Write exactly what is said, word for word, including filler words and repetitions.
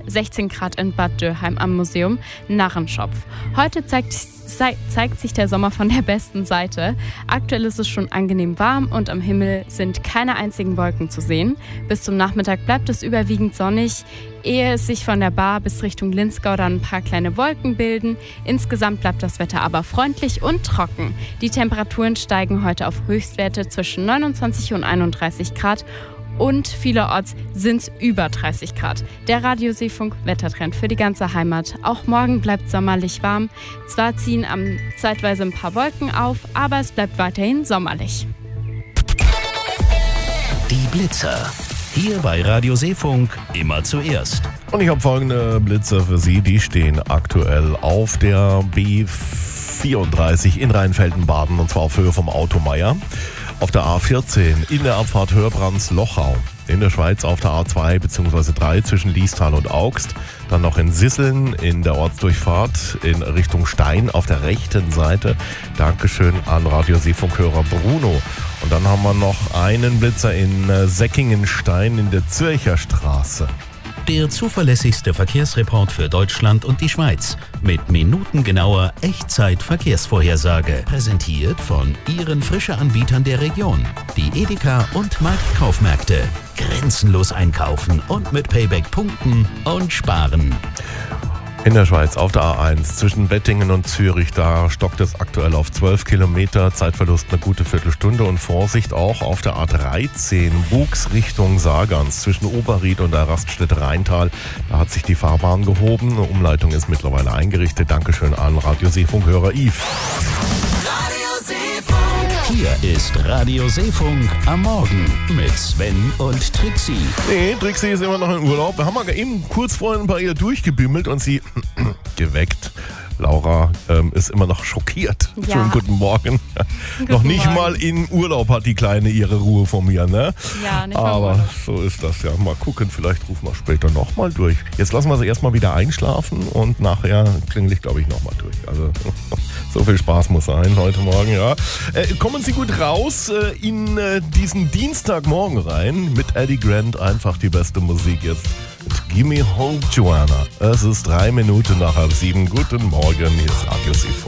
sechzehn Grad in Bad Dürheim am Museum Narrenschopf. Heute zeigt, zeigt sich der Sommer von der besten Seite. Aktuell ist es schon angenehm warm und am Himmel sind keine einzigen Wolken zu sehen. Bis zum Nachmittag bleibt es überwiegend sonnig, ehe es sich von der Bar bis Richtung Linzgau dann ein paar kleine Wolken bilden. Insgesamt bleibt das Wetter aber freundlich und trocken. Die Temperaturen steigen heute auf Höchstwerte zwischen neunundzwanzig und einunddreißig Grad und vielerorts sind es über dreißig Grad. Der Radio-Seefunk-Wettertrend für die ganze Heimat. Auch morgen bleibt sommerlich warm. Zwar ziehen am zeitweise ein paar Wolken auf, aber es bleibt weiterhin sommerlich. Die Blitzer. Hier bei Radio Seefunk immer zuerst. Und ich habe folgende Blitzer für Sie. Die stehen aktuell auf der B vierunddreißig in Rheinfelden-Baden und zwar auf Höhe vom Automeier. Auf der A vierzehn in der Abfahrt Hörbrands-Lochau. In der Schweiz auf der A zwei bzw. drei zwischen Liestal und Augst. Dann noch in Sisseln in der Ortsdurchfahrt in Richtung Stein auf der rechten Seite. Dankeschön an Radio Seefunk-Hörer Bruno. Und dann haben wir noch einen Blitzer in Säckingenstein in der Zürcher Straße. Der zuverlässigste Verkehrsreport für Deutschland und die Schweiz mit minutengenauer Echtzeit-Verkehrsvorhersage. Präsentiert von Ihren Frische-Anbietern der Region. Die Edeka und Marktkaufmärkte. Grenzenlos einkaufen und mit Payback punkten und sparen. In der Schweiz auf der A eins zwischen Bettingen und Zürich, da stockt es aktuell auf zwölf Kilometer, Zeitverlust eine gute Viertelstunde und Vorsicht auch auf der A dreizehn Buchs Richtung Sargans zwischen Oberried und der Raststätte Rheintal. Da hat sich die Fahrbahn gehoben, eine Umleitung ist mittlerweile eingerichtet. Dankeschön an Radio Seefunk-Hörer Yves. Hier ist Radio Seefunk am Morgen mit Sven und Trixie. Nee, Trixie ist immer noch in Urlaub. Wir haben mal eben kurz vorhin bei ihr durchgebimmelt und sie geweckt. Laura ähm, ist immer noch schockiert. Ja. Schönen guten Morgen. Guten noch nicht Morgen. mal in Urlaub hat die Kleine ihre Ruhe von mir, ne? Ja, nicht mal Aber Urlaub. so ist das ja. Mal gucken, vielleicht rufen wir später nochmal durch. Jetzt lassen wir sie erstmal wieder einschlafen und nachher klingel ich, glaube ich, nochmal durch. Also so viel Spaß muss sein heute Morgen, ja. Äh, kommen Sie gut raus äh, in äh, diesen Dienstagmorgen rein mit Eddie Grant. Einfach die beste Musik jetzt. Gimme Home, Joanna. Es ist drei Minuten nach halb sieben. Guten Morgen, hier ist Radio Seefunk.